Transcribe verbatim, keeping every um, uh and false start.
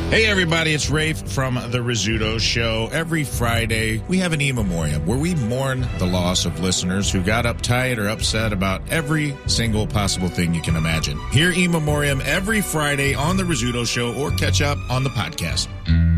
Hey, everybody, it's Rafe from The Rizzuto Show. Every Friday, we have an in memoriam where we mourn the loss of listeners who got uptight or upset about every single possible thing you can imagine. Hear in memoriam every Friday on The Rizzuto Show or catch up on the podcast.